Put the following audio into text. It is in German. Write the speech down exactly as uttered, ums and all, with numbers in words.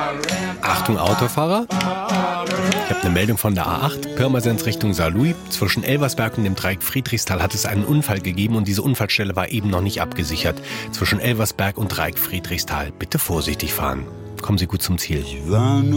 Achtung Autofahrer, ich habe eine Meldung von der A acht, Pirmasens Richtung Saarlouis. Zwischen Elversberg und dem Dreieck Friedrichsthal hat es einen Unfall gegeben und diese Unfallstelle war eben noch nicht abgesichert. Zwischen Elversberg und Dreieck Friedrichsthal. Bitte vorsichtig fahren. Kommen Sie gut zum Ziel. Ich war